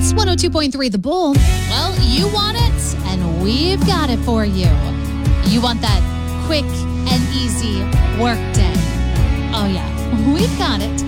It's 102.3 The Bull. Well, you want it, and we've got it for you. You want that quick and easy work day. Oh, yeah, we've got it.